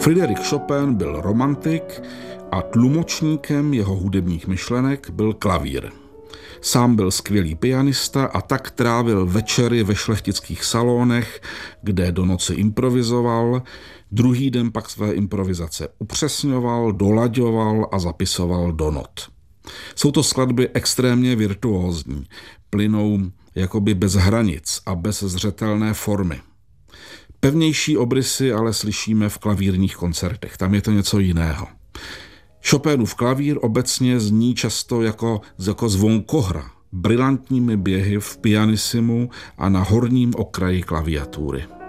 Fryderik Chopin byl romantik a tlumočníkem jeho hudebních myšlenek byl klavír. Sám byl skvělý pianista a tak trávil večery ve šlechtických salonech, kde do noci improvizoval, druhý den pak své improvizace upřesňoval, dolaďoval a zapisoval do not. Jsou to skladby extrémně virtuózní, plynou jakoby bez hranic a bez zřetelné formy. Pevnější obrysy ale slyšíme v klavírních koncertech, tam je to něco jiného. Chopinův klavír obecně zní často jako zvon kohra, brilantními běhy v pianisimu a na horním okraji klaviatury.